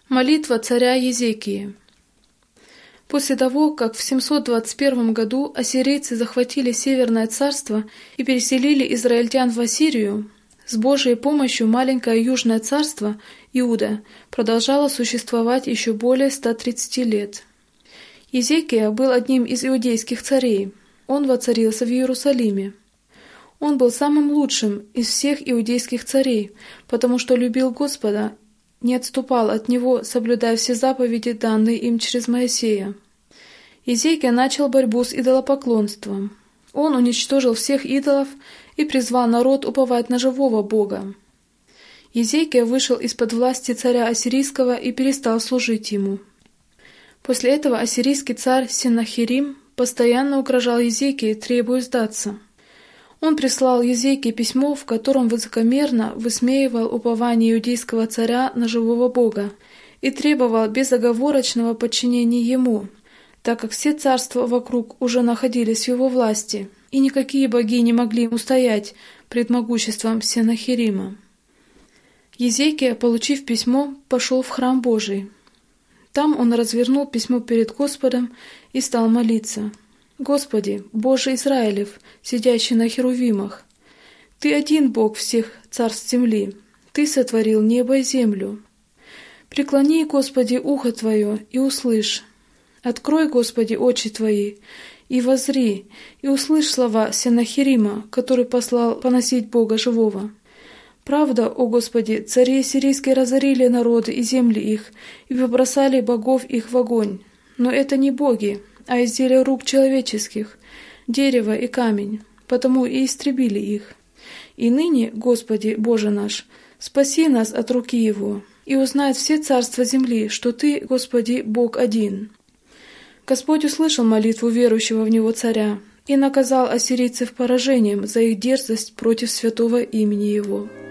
Молитва царя Езекии. После того, как в 721 году ассирийцы захватили Северное царство и переселили израильтян в Ассирию, с Божьей помощью маленькое Южное царство, Иуда, продолжало существовать еще более 130 лет. Езекия был одним из иудейских царей. Он воцарился в Иерусалиме. Он был самым лучшим из всех иудейских царей, потому что любил Господа, не отступал от Него, соблюдая все заповеди, данные им через Моисея. Езекия начал борьбу с идолопоклонством. Он уничтожил всех идолов и призвал народ уповать на живого Бога. Езекия вышел из-под власти царя ассирийского и перестал служить ему. После этого ассирийский царь Сеннахерим постоянно угрожал Езекии, требуя сдаться. Он прислал Езекии письмо, в котором высокомерно высмеивал упование иудейского царя на живого Бога и требовал безоговорочного подчинения ему, так как все царства вокруг уже находились в его власти, и никакие боги не могли устоять пред могуществом Сеннахерима. Езекия, получив письмо, пошел в храм Божий. Там он развернул письмо перед Господом и стал молиться. «Господи, Боже Израилев, сидящий на херувимах, Ты один Бог всех царств земли, Ты сотворил небо и землю. Преклони, Господи, ухо Твое и услышь. Открой, Господи, очи Твои и воззри, и услышь слова Сеннахерима, который послал поносить Бога живого. Правда, о Господи, цари сирийские разорили народы и земли их, и побросали богов их в огонь. Но это не боги, а изделия рук человеческих, дерево и камень, потому и истребили их. И ныне, Господи, Боже наш, спаси нас от руки его, и узнает все царства земли, что Ты, Господи, Бог один». Господь услышал молитву верующего в Него царя и наказал ассирийцев поражением за их дерзость против святого имени Его.